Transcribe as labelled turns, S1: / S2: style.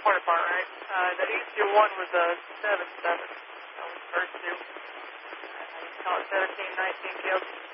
S1: corner part, right? The ECU one was a 7.7. That was the first two. I call it 17, 19 kills.